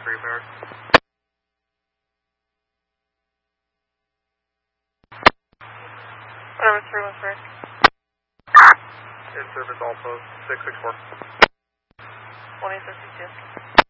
repaired. Whatever, 313. In service all post 664. 2052.